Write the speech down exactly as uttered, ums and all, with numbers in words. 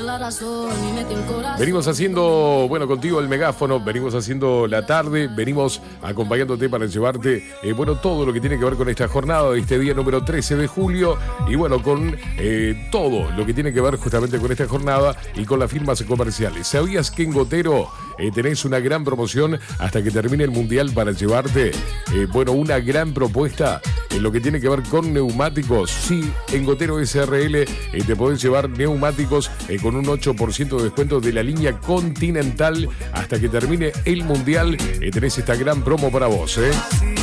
Venimos haciendo, bueno, contigo el megáfono, venimos haciendo la tarde, venimos acompañándote para llevarte, eh, bueno, todo lo que tiene que ver con esta jornada de este día número trece de julio y bueno, con eh, todo lo que tiene que ver justamente con esta jornada y con las firmas comerciales. ¿Sabías que en Gotero eh, tenés una gran promoción hasta que termine el Mundial para llevarte, eh, bueno, una gran propuesta en lo que tiene que ver con neumáticos? Sí, en Gotero S R L eh, te podés llevar neumáticos eh, con un ocho por ciento de descuento de la línea Continental hasta que termine el Mundial. Eh, tenés esta gran promo para vos, ¿eh?